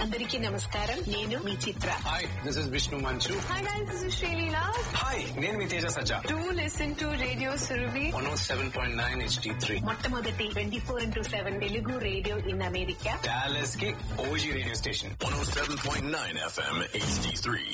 అందరికీ నమస్కారం. నేను మీ చిత్ర. హాయ్, దిస్ ఇస్ విష్ణు మంచు. Hi guys, this is Shalila. Hi, నేను మీ తేజ సజ్జా. Do listen to Radio Surabhi. 107.9 HD3. మొట్టమొదటి 24/7 Telugu radio in America. Dallas కి OG radio station. 107.9 FM HD3.